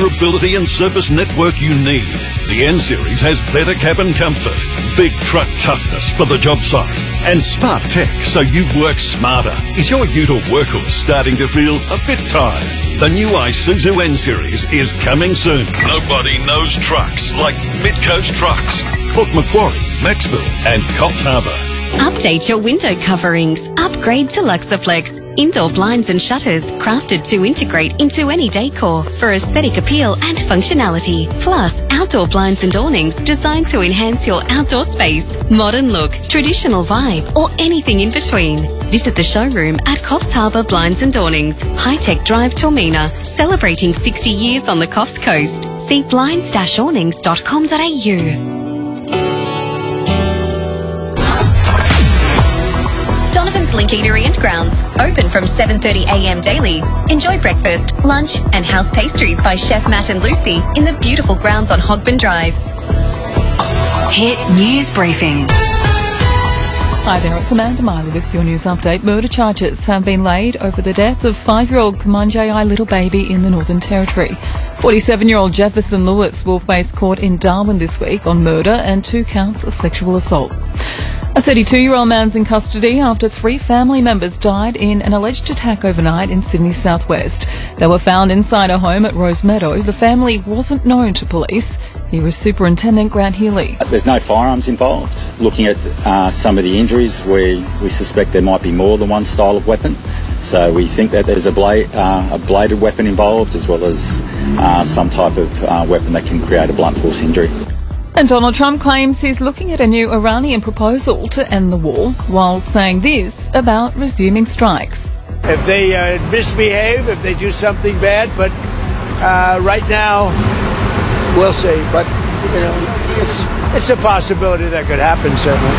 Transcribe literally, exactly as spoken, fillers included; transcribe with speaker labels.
Speaker 1: durability and surface network you need. The N Series has better cabin comfort, big truck toughness for the job site, and smart tech so you work smarter. Is your ute or workhorse starting to feel a bit tired? The new Isuzu N Series is coming soon. Nobody knows trucks like Midcoast Trucks, Port Macquarie, Maxville and Coffs Harbour.
Speaker 2: Update your window coverings. Upgrade to Luxaflex. Indoor blinds and shutters crafted to integrate into any decor for aesthetic appeal and functionality. Plus, outdoor blinds and awnings designed to enhance your outdoor space. Modern look, traditional vibe, or anything in between. Visit the showroom at Coffs Harbour Blinds and Awnings, High Tech Drive, Tormina, celebrating sixty years on the Coffs Coast. See blinds dash awnings dot com dot a u. Donovan's Link Eatery and Grounds, open from seven thirty a m daily. Enjoy breakfast, lunch and house pastries by Chef Matt and Lucy in the beautiful grounds on Hogburn Drive. Hit News Briefing.
Speaker 3: Hi there, it's Amanda Miley with your news update. Murder charges have been laid over the death of five-year-old Kamanjai little baby in the Northern Territory. forty-seven-year-old Jefferson Lewis will face court in Darwin this week on murder and two counts of sexual assault. A thirty-two-year-old man's in custody after three family members died in an alleged attack overnight in Sydney's southwest. They were found inside a home at Rose Meadow. The family wasn't known to police. Here is Superintendent Grant Healy.
Speaker 4: There's no firearms involved. Looking at uh, some of the injuries, we, we suspect there might be more than one style of weapon. So we think that there's a, blade, uh, a bladed weapon involved, as well as uh, some type of uh, weapon that can create a blunt force injury.
Speaker 3: And Donald Trump claims he's looking at a new Iranian proposal to end the war, while saying this about resuming strikes.
Speaker 5: If they uh, misbehave, if they do something bad, but uh, right now, we'll see. But, you know, it's, it's a possibility that could happen, certainly.